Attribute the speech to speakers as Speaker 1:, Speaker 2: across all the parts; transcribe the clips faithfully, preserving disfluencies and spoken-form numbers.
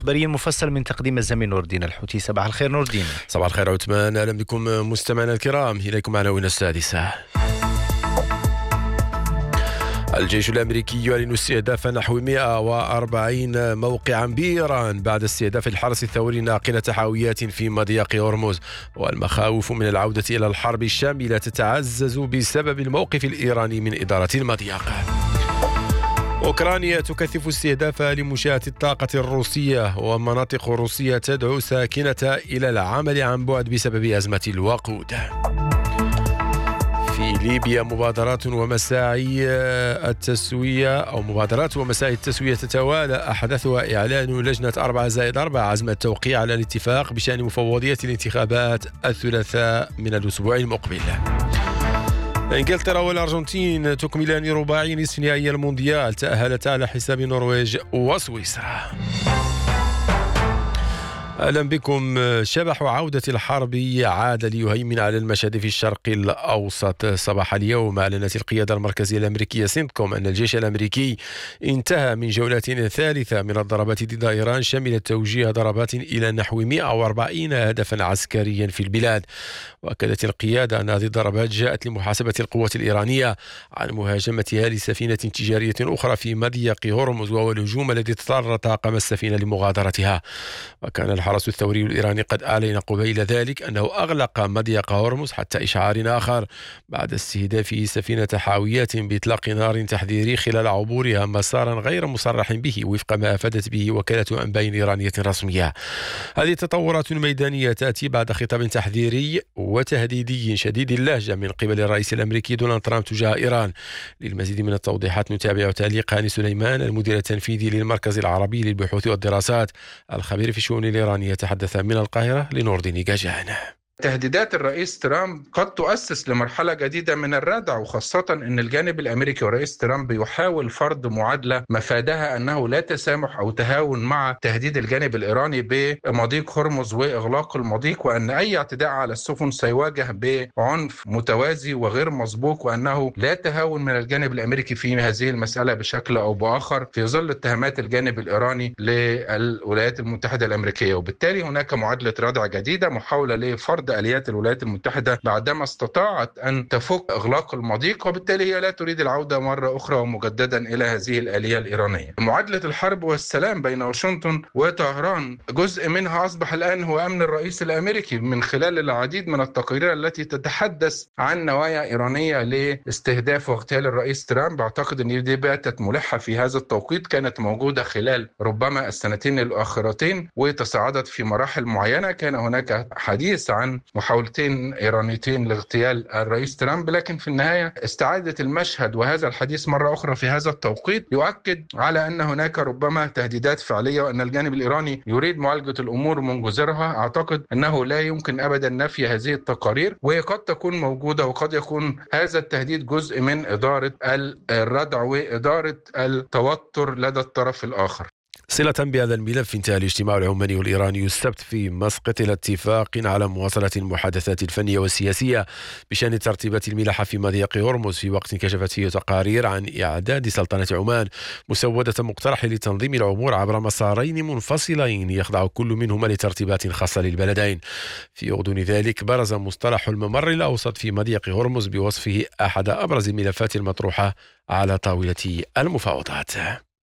Speaker 1: خبري مفصل من تقديم الزميل نور الدين الحوتي. صباح الخير نور الدين.
Speaker 2: صباح الخير عثمان، أهلا بكم مستمعينا الكرام. إليكم عناوين السادسة. الجيش الأمريكي يعلن استهداف نحو مئة وأربعين موقعا بإيران بعد استهداف الحرس الثوري ناقلة حاويات في مضيق هرمز، والمخاوف من العودة إلى الحرب الشاملة تتعزز بسبب الموقف الإيراني من إدارة المضيق. أوكرانيا تكثف استهدافها لمنشآت الطاقة الروسية، ومناطق روسية تدعو ساكنتها إلى العمل عن بعد بسبب أزمة الوقود. في ليبيا مبادرات ومساعي التسوية أو مبادرات ومساعي التسوية تتوالى، أحدثها إعلان لجنة أربعة زائد أربعة عزم التوقيع على الاتفاق بشأن مفوضية الانتخابات الثلاثاء من الأسبوع المقبل. إنجلترا والأرجنتين تكملان رباعي نصف نهائي المونديال، تأهلتا على حساب النرويج وسويسرا. أهلا بكم. شبح عودة الحرب عاد ليهيمن على المشهد في الشرق الأوسط. صباح اليوم أعلنت القيادة المركزية الأمريكية سينتكوم أن الجيش الأمريكي انتهى من جولة ثالثة من الضربات ضد إيران، شملت توجيه ضربات إلى نحو مئة وأربعين هدفا عسكريا في البلاد. وأكدت القيادة أن هذه الضربات جاءت لمحاسبة القوات الإيرانية عن مهاجمتها لسفينة تجارية أخرى في مضيق هرمز، وهو الهجوم الذي اضطر طاقم السفينة لمغادرتها. وكان الحرس الثوري الإيراني قد أعلن قبيل ذلك أنه أغلق مضيق هرمز حتى إشعار آخر بعد استهداف سفينة حاويات بإطلاق نار تحذيري خلال عبورها مسارا غير مصرح به، وفق ما أفادت به وكالة أنباء إيرانية رسمية. هذه التطورات الميدانية تأتي بعد خطاب تحذيري وتهديدي شديد اللهجة من قبل الرئيس الأمريكي دونالد ترامب تجاه إيران. للمزيد من التوضيحات نتابع تعليق هاني سليمان، المدير التنفيذي للمركز العربي للبحوث والدراسات، الخبير في الشؤون الإيرانية، يتحدث من القاهرة لنور الدين جاجان.
Speaker 3: تهديدات الرئيس ترامب قد تؤسس لمرحلة جديدة من الردع، وخاصة أن الجانب الأمريكي ورئيس ترامب يحاول فرض معادلة مفادها أنه لا تسامح أو تهاون مع تهديد الجانب الإيراني بمضيق هرمز وإغلاق المضيق، وأن أي اعتداء على السفن سيواجه بعنف متوازي وغير مسبوق، وأنه لا تهاون من الجانب الأمريكي في هذه المسألة بشكل أو بآخر في ظل اتهامات الجانب الإيراني للولايات المتحدة الأمريكية. وبالتالي هناك معادلة ردع جديدة، محاولة لفرض آليات الولايات المتحدة بعدما استطاعت أن تفك إغلاق المضيق، وبالتالي هي لا تريد العودة مرة أخرى ومجددا إلى هذه الآلية الإيرانية. معادلة الحرب والسلام بين واشنطن وطهران جزء منها أصبح الآن هو أمن الرئيس الأمريكي من خلال العديد من التقارير التي تتحدث عن نوايا إيرانية لاستهداف واغتيال الرئيس ترامب. أعتقد أن دي باتت ملحة في هذا التوقيت، كانت موجودة خلال ربما السنتين الأخيرتين وتصاعدت في مراحل معينة. كان هناك حديث عن محاولتين إيرانيتين لاغتيال الرئيس ترامب، لكن في النهاية استعادة المشهد وهذا الحديث مرة أخرى في هذا التوقيت يؤكد على أن هناك ربما تهديدات فعلية، وأن الجانب الإيراني يريد معالجة الأمور من جذورها. أعتقد أنه لا يمكن أبدا نفي هذه التقارير، وقد تكون موجودة، وقد يكون هذا التهديد جزء من إدارة الردع وإدارة التوتر لدى الطرف الآخر.
Speaker 2: صلة بهذا الملف، انتهى الاجتماع العماني والإيراني السبت في مسقط إلى اتفاق على مواصلة المحادثات الفنية والسياسية بشأن ترتيبات الملاحة في مضيق هرمز، في وقت كشفت فيه تقارير عن إعداد سلطنة عمان مسودة مقترح لتنظيم العبور عبر مسارين منفصلين يخضع كل منهما لترتيبات خاصة للبلدين. في غضون ذلك برز مصطلح الممر الأوسط في مضيق هرمز بوصفه أحد أبرز الملفات المطروحة على طاولة المفاوضات.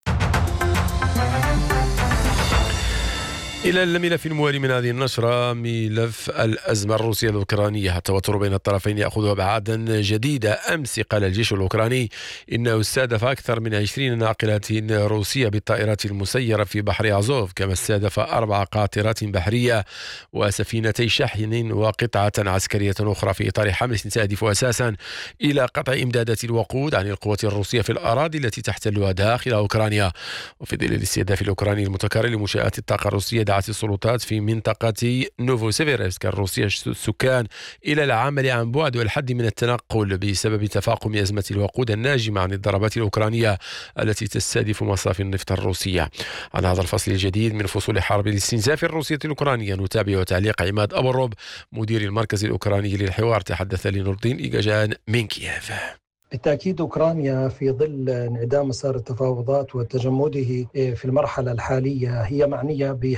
Speaker 2: إلى الملف الموالي من هذه النشرة، ملف الأزمة الروسية الأوكرانية. التوتر بين الطرفين يأخذ أبعادا جديدة. أمس قال الجيش الأوكراني إنه استهدف أكثر من عشرين ناقلة روسية بالطائرات المسيرة في بحر أزوف، كما استهدف أربع قاطرات بحرية وسفينتي شحن وقطعة عسكرية أخرى في إطار حملة تهدف أساسا إلى قطع إمدادات الوقود عن القوات الروسية في الأراضي التي تحتلها داخل أوكرانيا. وفي ظل الاستهداف الأوكراني المتكرر لمنشآت الطاقة الروسية، دعت السلطات في منطقة نوفوسيفيرسك الروسية السكان إلى العمل عن بعد والحد من التنقل بسبب تفاقم أزمة الوقود الناجمة عن الضربات الأوكرانية التي تستهدف مصافي النفط الروسية. عن هذا الفصل الجديد من فصول حرب الاستنزاف الروسية الأوكرانية نتابع تعليق عماد أبو الرب، مدير المركز الأوكراني للحوار، تحدث لنور الدين إيجاجان من كييف.
Speaker 4: بالتأكيد أوكرانيا في ظل انعدام مسار التفاوضات وتجمده في المرحلة الحالية هي معنية